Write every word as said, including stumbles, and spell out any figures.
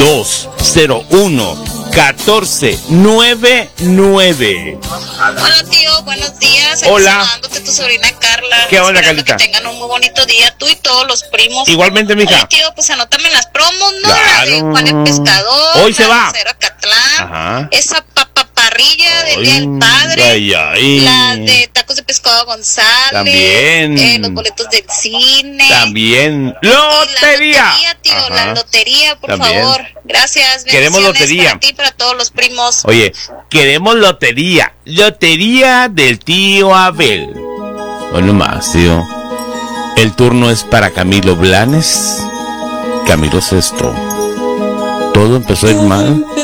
dos cero uno, uno cuatro nueve nueve. Hola tío, buenos días. Hola. Saludándote, tu sobrina Carla. ¿Qué onda, Esperando Carlita? Que tengan un muy bonito día, tú y todos los primos. Igualmente, mija. Oye, tío, pues anótame las promos, ¿no? Claro. La de Juan el Pescador. Hoy se la va. de Cero Acatlán. Ajá. Esa papaparrilla del Día del Ay, Padre. ay, ay. La de Tacos de Pescado González. También. Eh, los boletos del cine. También. Y la ¡Lotería! lotería, tío, Ajá. la lotería, por También. favor. Gracias. Queremos Bendiciones lotería. para ti y para todos los primos. Oye, queremos lotería. Lotería del tío Abel. Hoy nomás, tío. El turno es para Camilo Blanes. Camilo Sesto. Todo empezó a ir mal